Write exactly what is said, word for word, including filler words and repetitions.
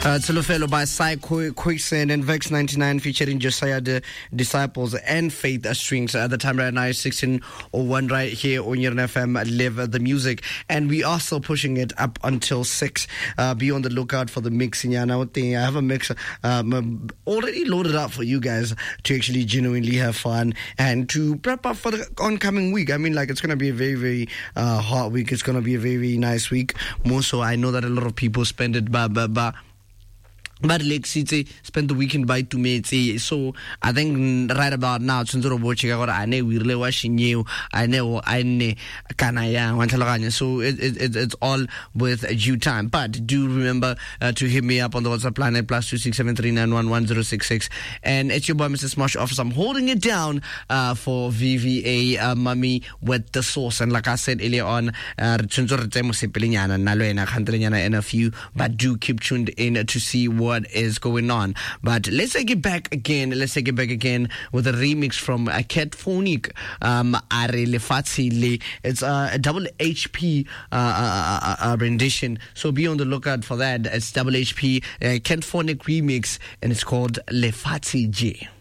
Uh, Tselofelo by Cy Quicksand and Vex ninety-nine featuring Josiah the Disciples and Faith Strings. At the time right now is sixteen oh one right here on your F M Live the Music, and we are still pushing it up until six. Uh, be on the lookout for the mix. I have a mix um, already loaded up for you guys to actually genuinely have fun and to prep up for the oncoming week. I mean, like, it's going to be a very, very uh, hot week. It's going to be a very, very nice week. More so, I know that a lot of people spend it by, by, by But Lexi spent the weekend by two mates. So I think right about now, Sunzoro Bochika, I know we really watching you. I know I know Kanaya. So it, it, it's all with due time. But do remember uh, to hit me up on the WhatsApp line at plus two six seven three nine one one zero six six. And it's your boy, Mister Smash Office. I'm holding it down uh, for V V A uh, Mummy with the Sauce. And like I said earlier on, Sunzoro Temo in a few, but do keep tuned in to see what what is going on. But let's take it back again. Let's take it back again with a remix from a Catphonic. Um, Are Lefatsile. It's uh, a double H P uh, uh, uh, rendition. So be on the lookout for that. It's double H P uh, Catphonic remix, and it's called Lefatsi J.